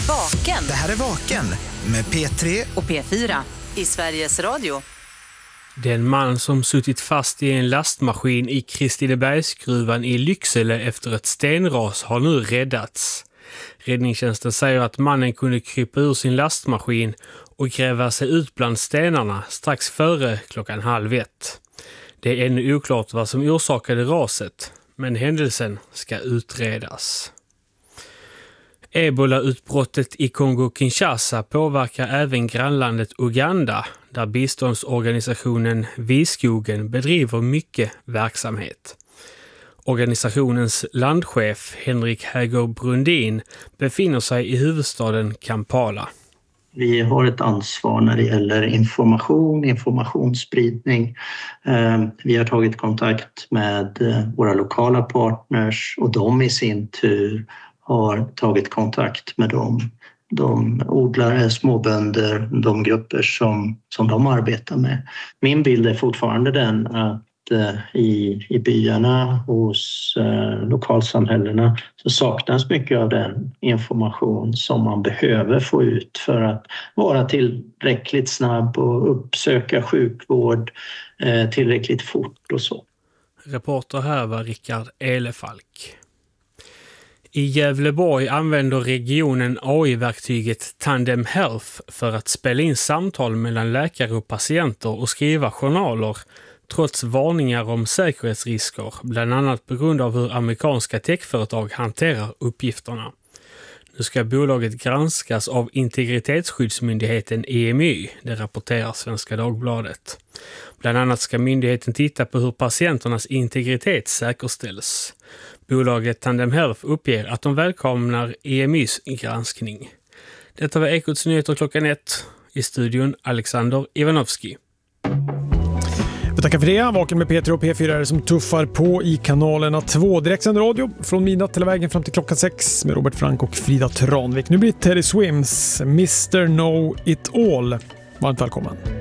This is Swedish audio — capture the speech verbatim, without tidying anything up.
Vaken. Det här är Vaken med P tre och P fyra i Sveriges Radio. Den man som suttit fast i en lastmaskin i Kristinebergsgruvan i Lycksele efter ett stenras har nu räddats. Räddningstjänsten säger att mannen kunde krypa ur sin lastmaskin och gräva sig ut bland stenarna strax före klockan halv ett. Det är ännu oklart vad som orsakade raset, men händelsen ska utredas. Ebola-utbrottet i Kongo-Kinshasa påverkar även grannlandet Uganda, där biståndsorganisationen Viskogen bedriver mycket verksamhet. Organisationens landchef Henrik Häger Brundin befinner sig i huvudstaden Kampala. Vi har ett ansvar när det gäller information, informationsspridning. Vi har tagit kontakt med våra lokala partners och de i sin tur har tagit kontakt med dem. De odlare, småbönder, de grupper som, som de arbetar med. Min bild är fortfarande den att i, i byarna, hos eh, lokalsamhällena så saknas mycket av den information som man behöver få ut för att vara tillräckligt snabb och uppsöka sjukvård eh, tillräckligt fort och så. Reporter här var Rickard Elefalk. I Gävleborg använder regionen A I-verktyget Tandem Health för att spela in samtal mellan läkare och patienter och skriva journaler trots varningar om säkerhetsrisker, bland annat på grund av hur amerikanska techföretag hanterar uppgifterna. Nu ska bolaget granskas av Integritetsskyddsmyndigheten E M Y, det rapporterar Svenska Dagbladet. Bland annat ska myndigheten titta på hur patienternas integritet säkerställs. Bolaget Tandem Health uppger att de välkomnar E M Y:s granskning. Detta var Ekots nyheter klockan ett. I studion Alexander Ivanovski. Vi tackar för det. Vaken med P tre och P fyra är det som tuffar på i kanalerna två. Direktsänd radio från midnatt hela vägen fram till klockan sex med Robert Frank och Frida Tranvik. Nu blir Teddy Swims mister Know It All. Varmt välkommen.